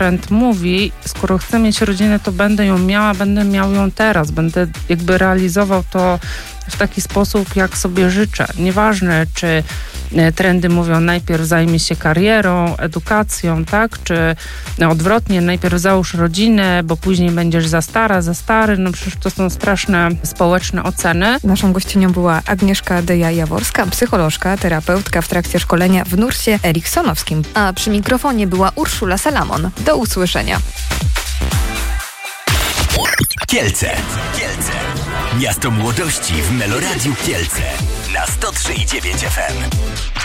trend mówi, skoro chcę mieć rodzinę, to będę ją miała, będę miał ją teraz, będę jakby realizował to w taki sposób, jak sobie życzę. Nieważne, czy trendy mówią najpierw zajmij się karierą, edukacją, tak? Czy odwrotnie, najpierw załóż rodzinę, bo później będziesz za stara, za stary. No przecież to są straszne społeczne oceny. Naszą gościnią była Agnieszka Deja-Jaworska, psycholożka, terapeutka w trakcie szkolenia w nursie eriksonowskim. A przy mikrofonie była Urszula Salamon. Do usłyszenia. Kielce. Miasto młodości w Meloradiu Kielce na 103,9 FM.